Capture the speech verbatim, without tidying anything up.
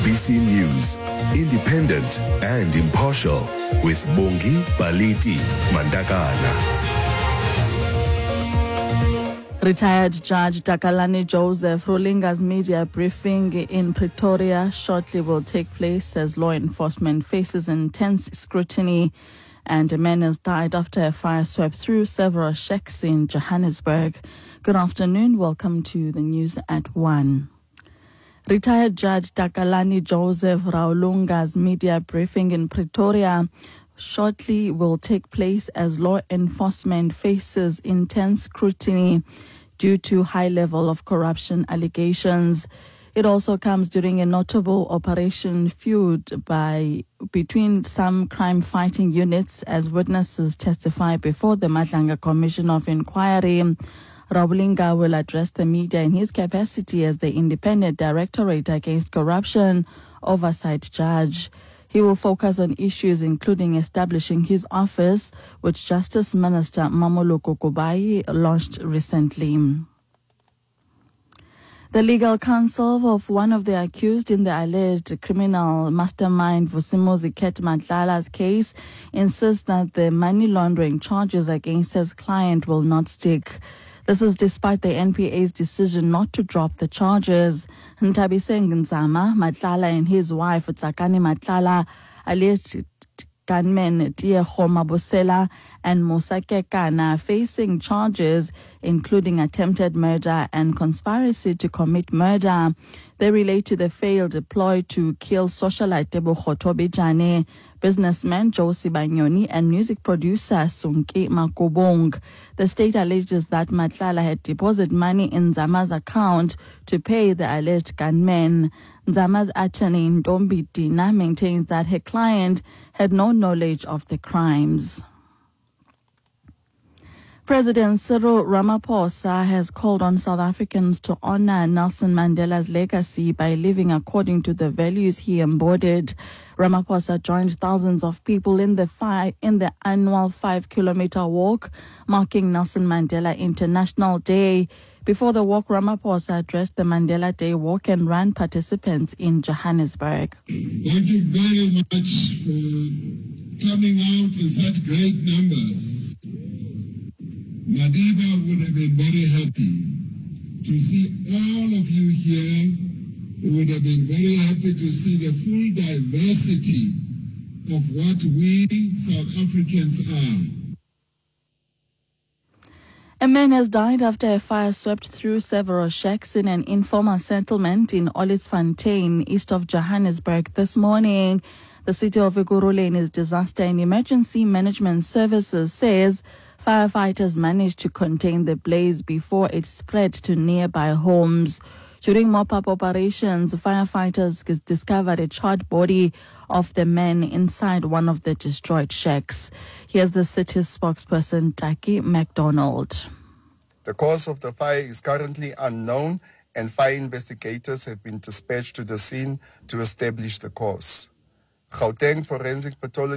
B C News, independent and impartial, with Bongi Baliti Mandakana. Retired Judge Takalani Joseph ruling as media briefing in Pretoria shortly will take place as law enforcement faces intense scrutiny, and a man has died after a fire swept through several shacks in Johannesburg. Good afternoon. Welcome to the news at one. Retired Judge Takalani Joseph Raulunga's media briefing in Pretoria shortly will take place as law enforcement faces intense scrutiny due to high level of corruption allegations. It also comes during a notable operation fueled by between some crime-fighting units as witnesses testify before the Madlanga Commission of Inquiry. Raulunga will address the media in his capacity as the Independent Directorate Against Corruption Oversight Judge. He will focus on issues including establishing his office, which Justice Minister Mamoloko Kubai launched recently. The legal counsel of one of the accused in the alleged criminal mastermind Vusimuzi Matlala's case insists that the money laundering charges against his client will not stick. This is despite the N P A's decision not to drop the charges. Ntabiseng Nzama, Matlala and his wife, Tsakani Matlala, alleged gunmen Tiego Mabusela and Musake Kana facing charges including attempted murder and conspiracy to commit murder. They relate to the failed ploy to kill socialite Tebo Khotobe Jane, businessman Josie Banyoni, and music producer Sunki Makobong. The state alleges that Matlala had deposited money in Nzama's account to pay the alleged gunmen. Nzama's attorney Ndombi Dina maintains that her client had no knowledge of the crimes. President Cyril Ramaphosa has called on South Africans to honor Nelson Mandela's legacy by living according to the values he embodied. Ramaphosa joined thousands of people in the five, in the annual five-kilometer walk marking Nelson Mandela International Day. Before the walk, Ramaphosa addressed the Mandela Day Walk and Run participants in Johannesburg. Thank you very much for coming out in such great numbers. Madiba would have been very happy to see all of you here. We would have been very happy to see the full diversity of what we South Africans are. A man has died after a fire swept through several shacks in an informal settlement in Olifantsfontein, east of Johannesburg this morning. The city of Ekurhulene's Disaster and Emergency Management Services says firefighters managed to contain the blaze before it spread to nearby homes. During mop-up operations, firefighters discovered a charred body of the man inside one of the destroyed shacks. Here's the city's spokesperson, Taki MacDonald. The cause of the fire is currently unknown, and fire investigators have been dispatched to the scene to establish the cause. Gauteng Forensic Pathology